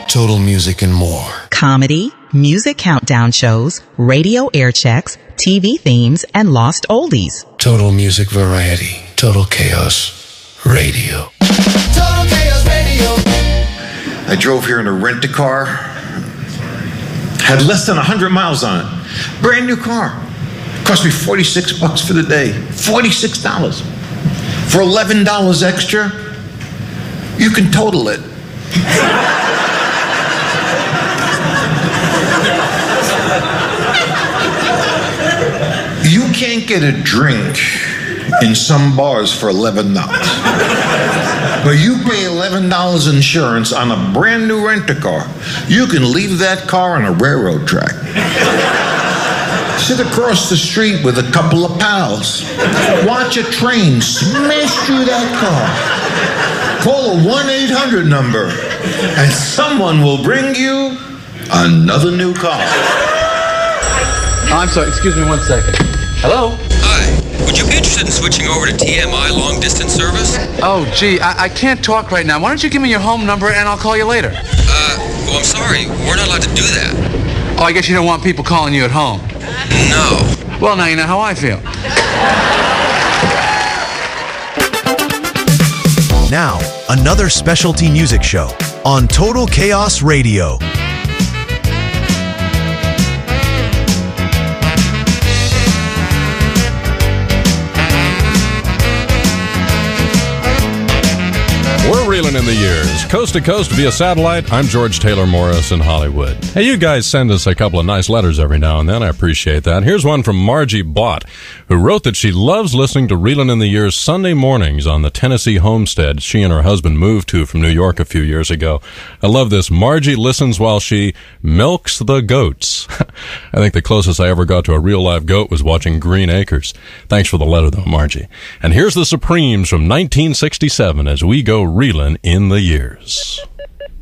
Total Music and more. Comedy, music countdown shows, radio air checks, TV themes, and lost oldies. Total Music Variety. Total Chaos Radio. Total Chaos Radio. I drove here in a rent-a-car. Had less than 100 miles on it. Brand new car. Cost me $46 for the day. $46. For $11 extra, you can total it. You can't get a drink in some bars for $11. But you pay $11 insurance on a brand new rent-a-car. You can leave that car on a railroad track. Sit across the street with a couple of pals. Watch a train smash through that car. Call a 1-800 number, and someone will bring you another new car. I'm sorry, excuse me 1 second. Hello? Hi. Would you be interested in switching over to TMI long distance service? Oh, gee, I can't talk right now. Why don't you give me your home number and I'll call you later? Well, I'm sorry. We're not allowed to do that. Oh, I guess you don't want people calling you at home. No. Well, now you know how I feel. Now, another specialty music show on Total Chaos Radio. We're reeling in the years. Coast to coast via satellite, I'm George Taylor Morris in Hollywood. Hey, you guys send us a couple of nice letters every now and then. I appreciate that. Here's one from Margie Bott, who wrote that she loves listening to Reelin' in the Years Sunday mornings on the Tennessee homestead she and her husband moved to from New York a few years ago. I love this. Margie listens while she milks the goats. I think the closest I ever got to a real live goat was watching Green Acres. Thanks for the letter, though, Margie. And here's the Supremes from 1967 as we go reelin' in the years.